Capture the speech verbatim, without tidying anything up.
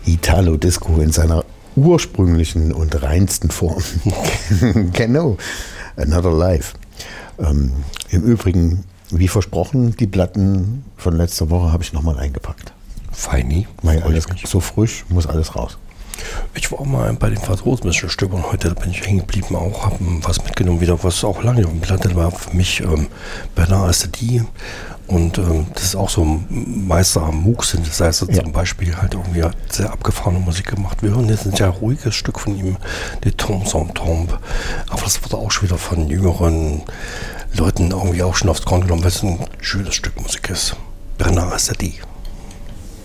Italo-Disco in seiner ursprünglichen und reinsten Form. Genau, Another Life. Ähm, Im Übrigen, wie versprochen, die Platten von letzter Woche habe ich nochmal eingepackt. Feini. Weil alles so frisch, muss alles raus. Ich war auch mal bei den Franzosen stöbern heute, da bin ich hängen geblieben, auch habe was mitgenommen, wieder was auch lange auf dem Platte war für mich, ähm, Bernard Astier. Und ähm, das ist auch so ein Meister am Moog-Synthesizer ja. Zum Beispiel, halt irgendwie hat sehr abgefahrene Musik gemacht. Wir hören jetzt ein sehr ruhiges Stück von ihm, Die Tombes en Tombe. Aber das wurde auch schon wieder von jüngeren Leuten irgendwie auch schon aufs Korn genommen, weil es ein schönes Stück Musik ist. Bernard Astier.